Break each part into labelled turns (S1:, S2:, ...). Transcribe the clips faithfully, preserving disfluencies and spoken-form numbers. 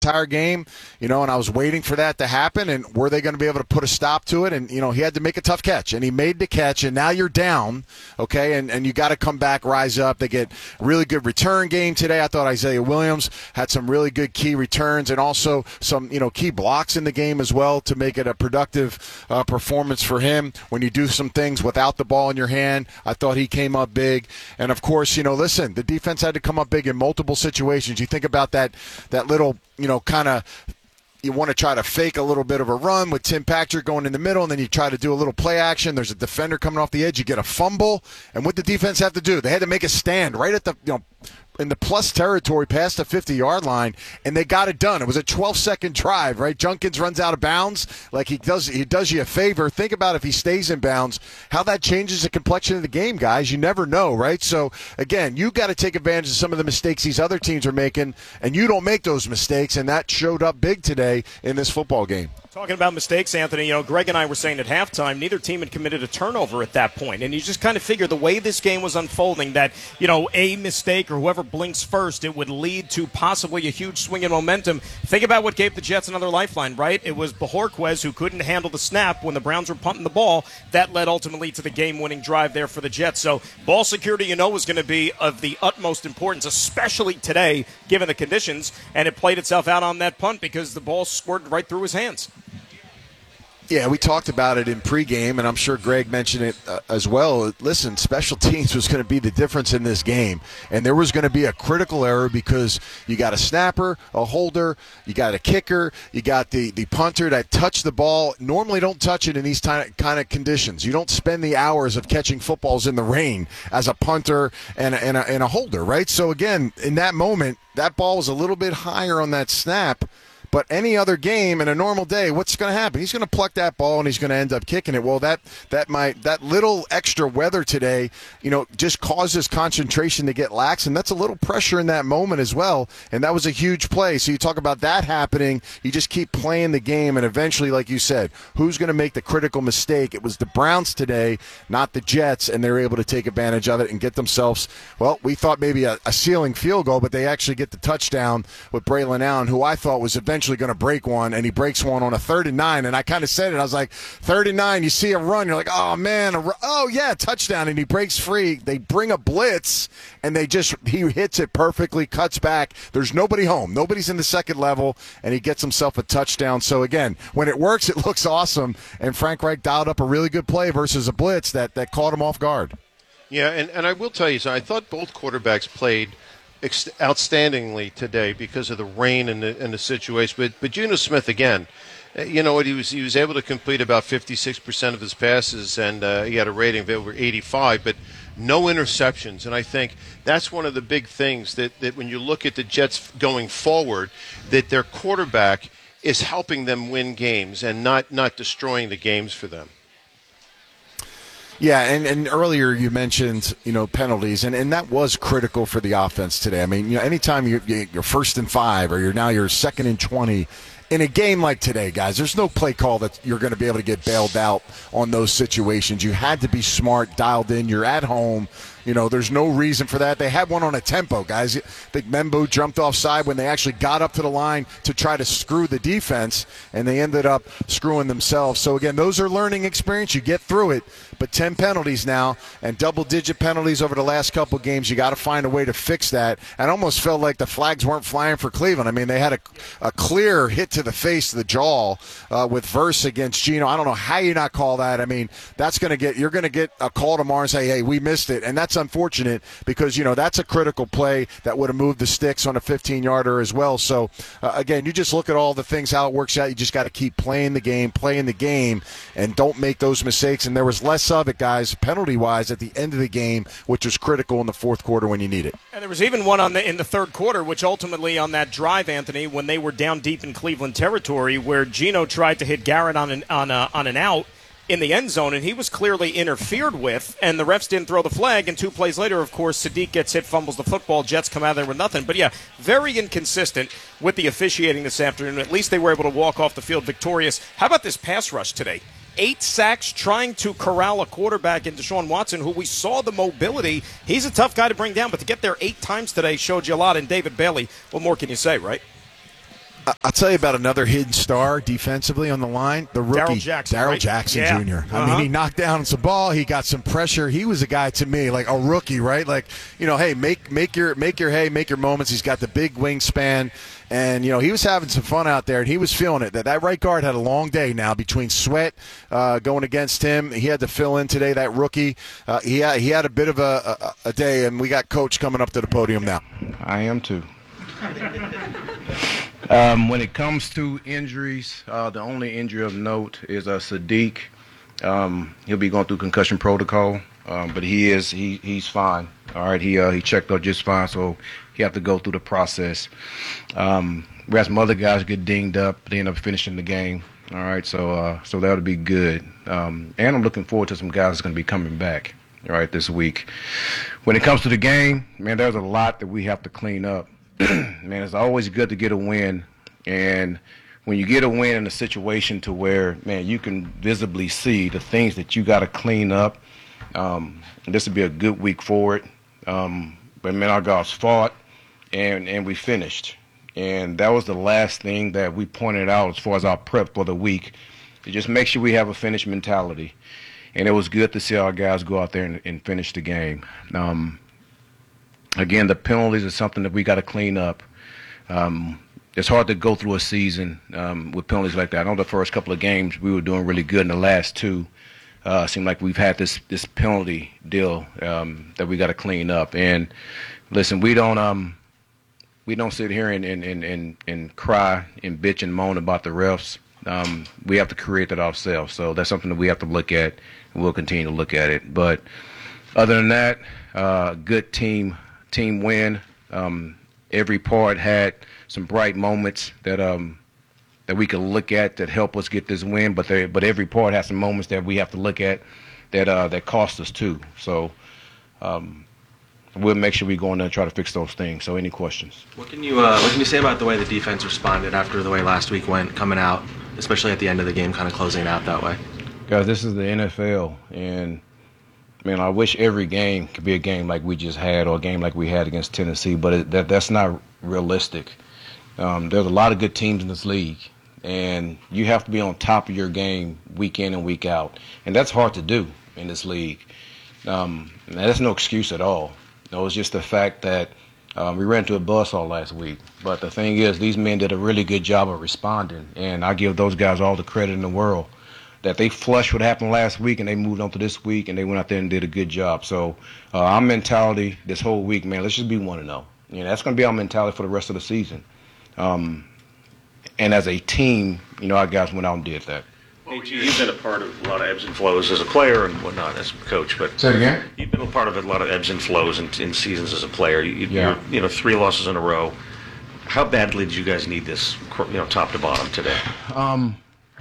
S1: entire game, you know, and I was waiting for that to happen, and were they going to be able to put a stop to it? And, you know, he had to make a tough catch, and he made the catch, and now you're down, okay, and, and you got to come back, rise up. They get really good return game today. I thought Isaiah Williams had some really good key returns and also some, you know, key blocks in the game as well to make it a productive uh, performance for him. When you do some things without the ball in your hand, I thought he came up big. And, of course, you know, listen, the defense had to come up big in multiple situations. You think about that that little, you know, kind of you want to try to fake a little bit of a run with Tim Patrick going in the middle, and then you try to do a little play action. There's a defender coming off the edge. You get a fumble. And what did the defense have to do? They had to make a stand right at the, you know, in the plus territory past the fifty-yard line, and they got it done. It was a twelve-second drive, right? Junkins runs out of bounds. Like he does he does you a favor. Think about if he stays in bounds, how that changes the complexion of the game, guys. You never know, right? So, again, you got to take advantage of some of the mistakes these other teams are making, and you don't make those mistakes, and that showed up big today in this football game.
S2: Talking about mistakes, Anthony, you know, Greg and I were saying at halftime, neither team had committed a turnover at that point. And you just kind of figure the way this game was unfolding that, you know, a mistake or whoever blinks first, it would lead to possibly a huge swing in momentum. Think about what gave the Jets another lifeline, right? It was Bojorquez who couldn't handle the snap when the Browns were punting the ball. That led ultimately to the game-winning drive there for the Jets. So ball security, you know, was going to be of the utmost importance, especially today, given the conditions. And it played itself out on that punt because the ball squirted right through his hands.
S1: Yeah, we talked about it in pregame, and I'm sure Greg mentioned it uh, as well. Listen, special teams was going to be the difference in this game, and there was going to be a critical error because you got a snapper, a holder, you got a kicker, you got the, the punter that touched the ball. Normally don't touch it in these kind of conditions. You don't spend the hours of catching footballs in the rain as a punter and a, and a, and a holder, right? So, again, in that moment, that ball was a little bit higher on that snap. But any other game in a normal day, what's going to happen? He's going to pluck that ball and he's going to end up kicking it. Well, that that might that little extra weather today, you know, just causes concentration to get lax, and that's a little pressure in that moment as well. And that was a huge play. So you talk about that happening. You just keep playing the game, and eventually, like you said, who's going to make the critical mistake? It was the Browns today, not the Jets, and they were able to take advantage of it and get themselves. Well, we thought maybe a, a ceiling field goal, but they actually get the touchdown with Braylon Allen, who I thought was eventually going to break one, and he breaks one on a third and nine. And I kind of said it. I was like, third and nine, you see a run, you're like, oh man, a oh yeah, touchdown, and he breaks free. They bring a blitz, and they just he hits it perfectly, cuts back. There's nobody home, nobody's in the second level, and he gets himself a touchdown. So again, when it works, it looks awesome. And Frank Reich dialed up a really good play versus a blitz that that caught him off guard.
S3: Yeah, and and I will tell you, so I thought both quarterbacks played outstandingly today because of the rain and the, and the situation. But but Geno Smith, again, you know what, he was he was able to complete about fifty-six percent of his passes, and uh, he had a rating of over eighty-five, but no interceptions. And I think that's one of the big things that, that when you look at the Jets going forward, that their quarterback is helping them win games and not, not destroying the games for them.
S1: Yeah, and, and earlier you mentioned, you know, penalties, and, and that was critical for the offense today. I mean, you know, anytime you're, you're first and five or you're now you're second and twenty, in a game like today, guys, there's no play call that you're going to be able to get bailed out on those situations. You had to be smart, dialed in. You're at home. You know, there's no reason for that. They had one on a tempo, guys. I think Membo jumped offside when they actually got up to the line to try to screw the defense, and they ended up screwing themselves. So, again, those are learning experience. You get through it. But ten penalties now and double-digit penalties over the last couple games, you got to find a way to fix that. And almost felt like the flags weren't flying for Cleveland. I mean, they had a, a clear hit to the face, the jaw, uh, with Verse against Geno. I don't know how you not call that. I mean, that's going to get you're going to get a call tomorrow and say, hey, we missed it. And that's unfortunate because, you know, that's a critical play that would have moved the sticks on a fifteen-yarder as well. So, uh, again, you just look at all the things, how it works out. You just got to keep playing the game, playing the game, and don't make those mistakes. And there was less of it, guys, penalty-wise at the end of the game, which was critical in the fourth quarter when you need it.
S2: And there was even one on the, in the third quarter, which ultimately on that drive, Anthony, when they were down deep in Cleveland territory, where Geno tried to hit Garrett on an, on, a, on an out in the end zone, and he was clearly interfered with, and the refs didn't throw the flag, and two plays later, of course, Sadiq gets hit, fumbles the football, Jets come out of there with nothing. But, yeah, very inconsistent with the officiating this afternoon. At least they were able to walk off the field victorious. How about this pass rush today? Eight sacks trying to corral a quarterback in Deshaun Watson, who we saw the mobility. He's a tough guy to bring down, but to get there eight times today showed you a lot. And David Bailey, what more can you say, right?
S1: I'll tell you about another hidden star defensively on the line, the rookie,
S2: Darryl Jackson,
S1: Darryl
S2: right?
S1: Jackson
S2: Yeah.
S1: Junior I
S2: Uh-huh.
S1: mean, he knocked down some ball. He got some pressure. He was a guy to me, like a rookie, right? Like, you know, hey, make make your make your hay, make your moments. He's got the big wingspan. And, you know, he was having some fun out there, and he was feeling it. That that right guard had a long day now between Sweat uh, going against him. He had to fill in today, that rookie. Uh, he, had, he had a bit of a, a, a day, and we got Coach coming up to the podium now.
S4: I am too. um, when it comes to injuries, uh, the only injury of note is uh, Sadiq. Um, he'll be going through concussion protocol, um, but he is he he's fine. All right, he uh, he checked out just fine, so he have to go through the process. Um, we had some other guys get dinged up. They end up finishing the game. All right, so uh, so that'll be good. Um, and I'm looking forward to some guys that's going to be coming back. All right, this week. When it comes to the game, man, there's a lot that we have to clean up. Man, it's always good to get a win, and when you get a win in a situation to where, man, you can visibly see the things that you got to clean up, um, this would be a good week for it. Um, but, man, our guys fought, and, and we finished. And that was the last thing that we pointed out as far as our prep for the week, to just make sure we have a finish mentality. And it was good to see our guys go out there and, and finish the game. Um, again, the penalties are something that we got to clean up. Um, it's hard to go through a season um, with penalties like that. I know the first couple of games we were doing really good. In the last two, uh, seemed like we've had this this penalty deal um, that we got to clean up. And listen, we don't um, we don't sit here and and, and, and and cry and bitch and moan about the refs. Um, we have to create that ourselves. So that's something that we have to look at, and we'll continue to look at it. But other than that, uh, good team team win. Um, every part had some bright moments that um, that we could look at that help us get this win. But they, but every part has some moments that we have to look at that uh, that cost us too. So um, we'll make sure we go in there and try to fix those things. So any questions?
S5: What can you uh, what can you say about the way the defense responded after the way last week went, coming out, especially at the end of the game, kind of closing it out that way?
S4: Guys, this is the N F L, and man, I wish every game could be a game like we just had, or a game like we had against Tennessee, but it, that that's not realistic. Um, there's a lot of good teams in this league, and you have to be on top of your game week in and week out, and that's hard to do in this league. Um, and that's no excuse at all. No, it's just the fact that um, we ran into a buzzsaw last week. But the thing is, these men did a really good job of responding, and I give those guys all the credit in the world that they flushed what happened last week and they moved on to this week and they went out there and did a good job. So uh, our mentality this whole week, man, let's just be one and oh. You know, that's going to be our mentality for the rest of the season. Um, and as a team, you know, our guys went out and did that.
S6: Well, you've been a part of a lot of ebbs and flows as a player and whatnot as a coach, but
S4: Say it again?
S6: you've been a part of a lot of ebbs and flows in, in seasons as a player. You,
S4: Yeah.
S6: You're, you know, three losses in a row. How badly did you guys need this, you know, top to bottom today?
S4: Um,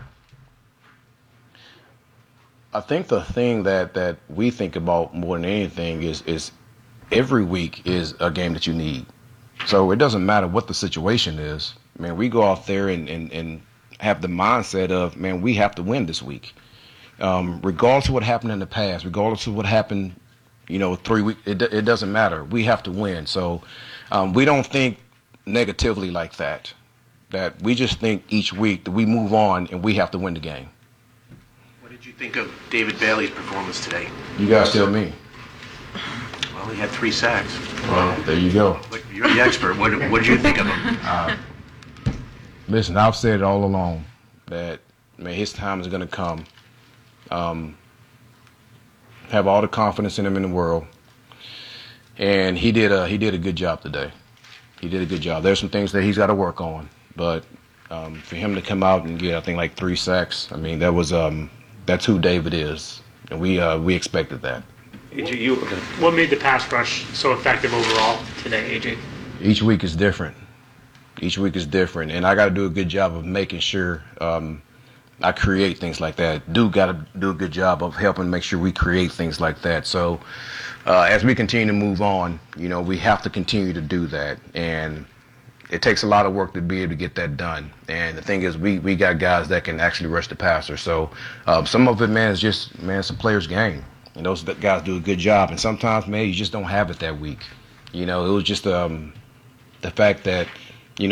S4: I think the thing that, that we think about more than anything is is every week is a game that you need. So it doesn't matter what the situation is. Man, we go out there and, and, and have the mindset of, man, we have to win this week. Um, regardless of what happened in the past, regardless of what happened, you know, three weeks, it, it doesn't matter. We have to win. So um, we don't think negatively like that, that we just think each week that we move on and we have to win the game.
S7: What did you think of David Bailey's performance today?
S4: You guys tell me.
S7: Well, he had three sacks.
S4: Well, there you go.
S7: But you're the expert. What, what did you think of him?
S4: Uh, listen, I've said it all along that, man, his time is going to come. Um, have all the confidence in him in the world, and he did a he did a good job today. He did a good job. There's some things that he's got to work on, but um, for him to come out and get, I think, like three sacks, I mean, that was um, that's who David is, and we uh, we expected that.
S6: You, you,
S8: What made the pass rush so effective overall today, A J?
S4: Each week is different. Each week is different, and I got to do a good job of making sure um, I create things like that. Dude got to do a good job of helping make sure we create things like that. So uh, as we continue to move on, you know, we have to continue to do that, and it takes a lot of work to be able to get that done. And the thing is, we, we got guys that can actually rush the passer. So uh, some of it, man, is just, man, it's a player's game. And those guys do a good job. And sometimes, man, you just don't have it that week. You know, it was just um, the fact that, you know,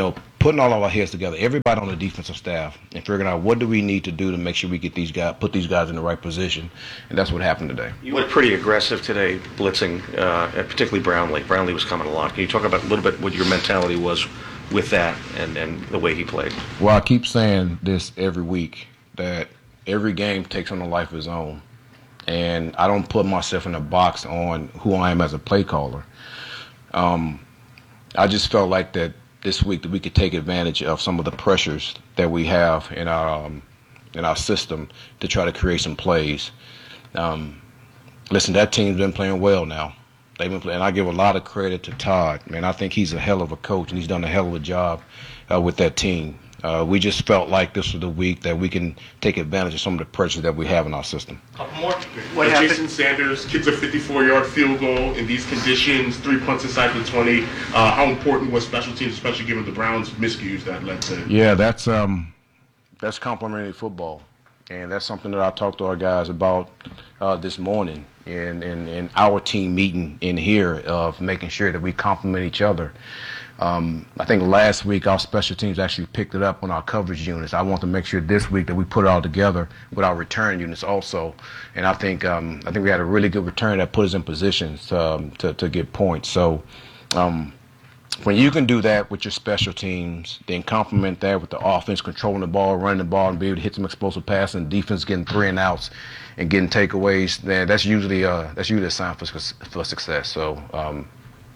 S4: putting all of our heads together, everybody on the defensive staff, and figuring out what do we need to do to make sure we get these guys, put these guys in the right position, and that's what happened today.
S6: You were pretty aggressive today, blitzing, uh, and particularly Brownlee. Brownlee was coming a lot. Can you talk about a little bit what your mentality was with that and, and the way he played?
S4: Well, I keep saying this every week, that every game takes on a life of its own, and I don't put myself in a box on who I am as a play caller. Um, I just felt like that this week that we could take advantage of some of the pressures that we have in our um, in our system to try to create some plays. Um, listen, that team's been playing well now. They've been playing. I give a lot of credit to Todd. Man, I think he's a hell of a coach, and he's done a hell of a job uh, with that team. Uh, we just felt like this was the week that we can take advantage of some of the pressures that we have in our system.
S8: Couple more.
S9: What happened? Jason Sanders kicks a fifty-four-yard field goal in these conditions, three punts inside the twenty. Uh, how important was special teams, especially given the Browns' miscues that led to?
S4: Yeah, that's um, that's complimentary football, and that's something that I talked to our guys about uh, this morning in, in in our team meeting in here of making sure that we complement each other. Um, I think last week our special teams actually picked it up on our coverage units. I want to make sure this week that we put it all together with our return units also. And I think um, I think we had a really good return that put us in positions um, to to get points. So um, when you can do that with your special teams, then complement that with the offense controlling the ball, running the ball, and be able to hit some explosive passes, and defense getting three and outs and getting takeaways, then that's usually uh, that's usually a sign for for success. So. Um,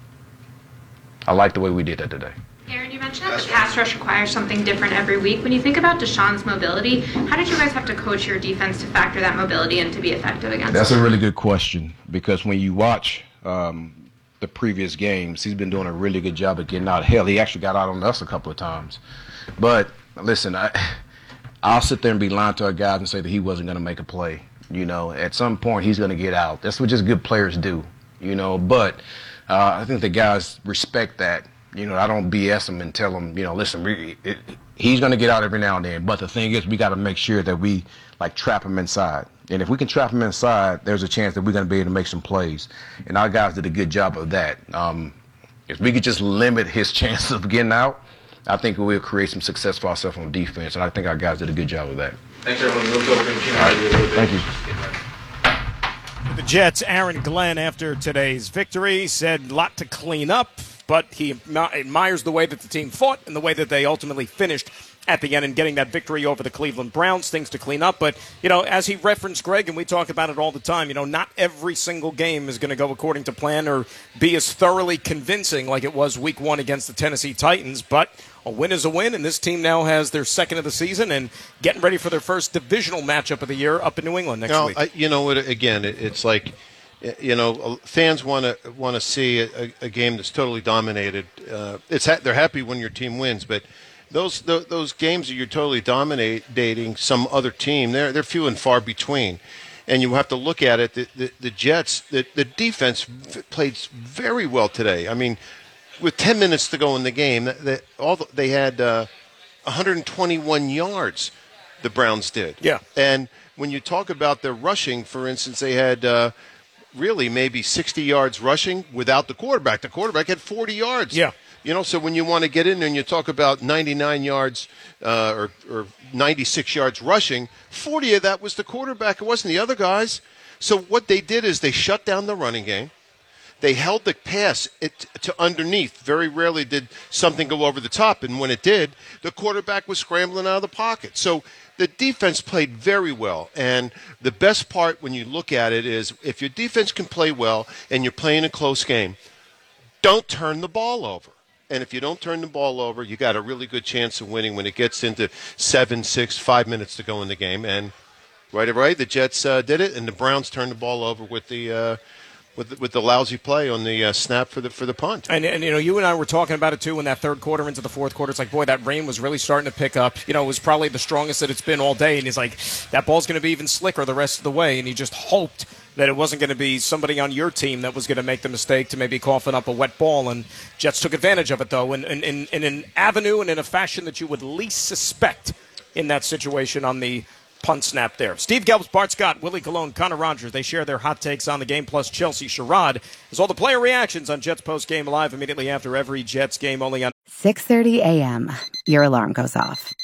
S4: I like the way we did that today.
S10: Aaron, you mentioned that the pass rush requires something different every week. When you think about Deshaun's mobility, how did you guys have to coach your defense to factor that mobility in to be effective against
S4: That's
S10: him?
S4: a really good question, because when you watch um, the previous games, he's been doing a really good job of getting out. Hell, he actually got out on us a couple of times. But listen, I, I'll sit there and be lying to our guys and say that he wasn't going to make a play. You know, at some point he's going to get out. That's what just good players do, you know, but Uh, I think the guys respect that. You know, I don't B S them and tell them, you know, listen, we, it, he's going to get out every now and then. But the thing is, we got to make sure that we, like, trap him inside. And if we can trap him inside, there's a chance that we're going to be able to make some plays. And our guys did a good job of that. Um, if we could just limit his chances of getting out, I think we'll create some success for ourselves on defense. And I think our guys did a good job of that.
S5: Thanks, everyone. We'll go over to the
S4: right. Thank you.
S2: The Jets, Aaron Glenn, after today's victory, said a lot to clean up, but he admires the way that the team fought and the way that they ultimately finished at the end and getting that victory over the Cleveland Browns, things to clean up. But, you know, as he referenced, Greg, and we talk about it all the time, you know, not every single game is going to go according to plan or be as thoroughly convincing like it was week one against the Tennessee Titans, but a win is a win, and this team now has their second of the season and getting ready for their first divisional matchup of the year up in New England next
S3: now,
S2: week.
S3: I, you know what? Again, it, it's like, you know, fans want to want to see a, a game that's totally dominated. Uh, it's ha- they're happy when your team wins, but those those, those games that you're totally dominating some other team, they're they're few and far between. And you have to look at it. The, the, the Jets, the, the defense played very well today. I mean, with ten minutes to go in the game, they, all the, they had uh, one hundred twenty-one yards, the Browns did.
S2: Yeah.
S3: And when you talk about their rushing, for instance, they had uh, really maybe sixty yards rushing without the quarterback. The quarterback had forty yards.
S2: Yeah.
S3: You know, so when you want to get in there and you talk about ninety-nine yards uh, or, or ninety-six yards rushing, forty of that was the quarterback. It wasn't the other guys. So what they did is they shut down the running game. They held the pass it, to underneath. Very rarely did something go over the top. And when it did, the quarterback was scrambling out of the pocket. So the defense played very well. And the best part when you look at it is if your defense can play well and you're playing a close game, don't turn the ball over. And if you don't turn the ball over, you got a really good chance of winning when it gets into seven, six, five minutes to go in the game. And right away, the Jets uh, did it, and the Browns turned the ball over with the uh, with the, with the lousy play on the uh, snap for the for the punt.
S2: And, and, you know, you and I were talking about it, too, in that third quarter into the fourth quarter. It's like, boy, that rain was really starting to pick up. You know, it was probably the strongest that it's been all day. And he's like, that ball's going to be even slicker the rest of the way. And he just hoped that it wasn't going to be somebody on your team that was going to make the mistake to maybe coughing up a wet ball. And Jets took advantage of it, though, in, in, in, in an avenue and in a fashion that you would least suspect in that situation on the punt snap there. Steve Gelbs, Bart Scott, Willie Colon, Connor Rogers, they share their hot takes on the game, plus Chelsea Sherrod, as all the player reactions on Jets Post Game Live immediately after every Jets game, only on
S11: six thirty a.m. Your alarm goes off.